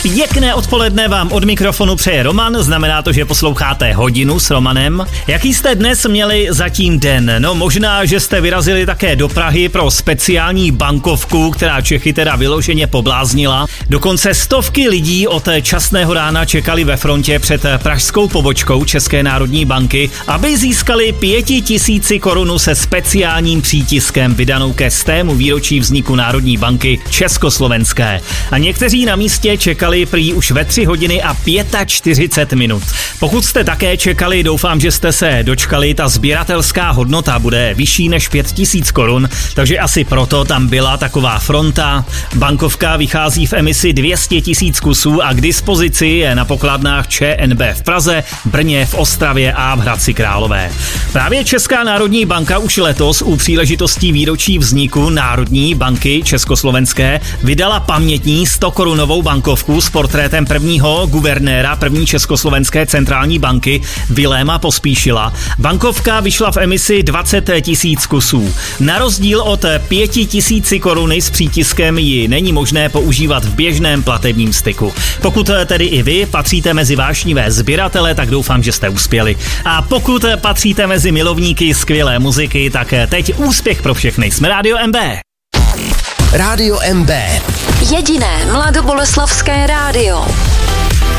Pěkné odpoledne vám od mikrofonu přeje Roman, znamená to, že posloucháte Hodinu s Romanem. Jaký jste dnes měli zatím den? No možná, že jste vyrazili také do Prahy pro speciální bankovku, která Čechy teda vyloženě pobláznila. Dokonce stovky lidí od časného rána čekali ve frontě před pražskou pobočkou České národní banky, aby získali 5000 korun se speciálním přítiskem vydanou ke 100. výročí vzniku Národní banky Československé. A někteří na místě čekali prý už ve 3 hodiny a 45 minut. Pokud jste také čekali, doufám, že jste se dočkali, ta sběratelská hodnota bude vyšší než 5000 korun, takže asi proto tam byla taková fronta. Bankovka vychází v emisi 200 000 kusů a k dispozici je na pokladnách ČNB v Praze, Brně, v Ostravě a v Hradci Králové. Právě Česká národní banka už letos u příležitostí výročí vzniku Národní banky Československé vydala pamětní 100korunovou bankovku s portrétem prvního guvernéra první Československé centrální banky Viléma Pospíšila. Bankovka vyšla v emisi 20 000 kusů. Na rozdíl od 5000 koruny s přítiskem ji není možné používat v běžném platebním styku. Pokud tedy i vy patříte mezi vášnivé sběratele, tak doufám, že jste uspěli. A pokud patříte mezi milovníky skvělé muziky, tak teď úspěch pro všechny. Jsme Rádio MB. Rádio MB. Jediné mladoboleslavské rádio.